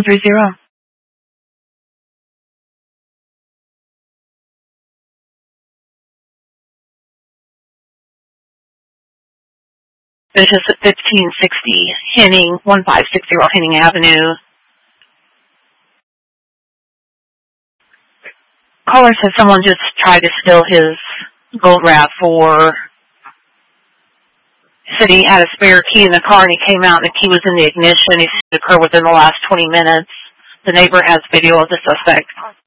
130. This is at 1560 Henning, 1560 Henning Avenue. Caller said someone just tried to steal his gold RAV4. Said he had a spare key in the car and he came out and the key was in the ignition. He said it occurred within the last 20 minutes. The neighbor has video of the suspect.